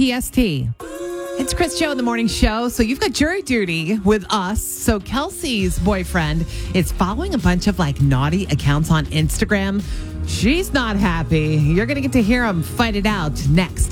PST. It's Chris Joe in the morning show. So you've got jury duty with us. So Kelsey's boyfriend is following a bunch of naughty accounts on Instagram. She's not happy. You're going to get to hear him fight it out next.